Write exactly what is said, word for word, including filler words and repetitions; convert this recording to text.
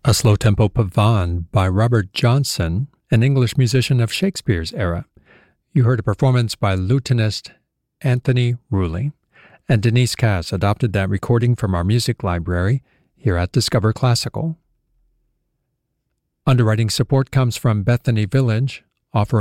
A slow-tempo pavane by Robert Johnson, an English musician of Shakespeare's era. You heard a performance by lutenist Anthony Rulli, and Denise Cass adopted that recording from our music library here at Discover Classical. Underwriting support comes from Bethany Village, offering